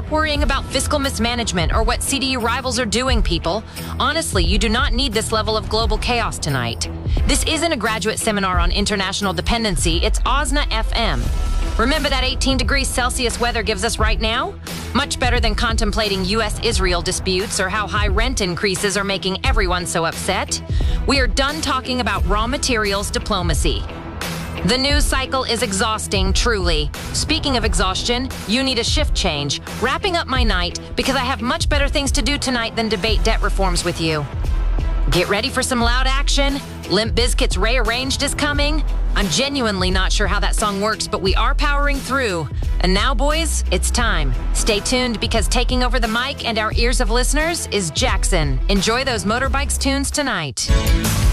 Stop worrying about fiscal mismanagement or what CDU rivals are doing, people. Honestly, you do not need this level of global chaos tonight. This isn't a graduate seminar on international dependency, it's OSNA FM. Remember that 18 degrees Celsius weather gives us right now? Much better than contemplating U.S.-Israel disputes or how high rent increases are making everyone so upset. We are done talking about raw materials diplomacy. The news cycle is exhausting, truly. Speaking of exhaustion, you need a shift change. Wrapping up my night because I have much better things to do tonight than debate debt reforms with you. Get ready for some loud action. Limp Bizkit's Rearranged is coming. I'm genuinely not sure how that song works, but we are powering through. And now, boys, it's time. Stay tuned because taking over the mic and our ears of listeners is Jackson. Enjoy those Motorbikes tunes tonight.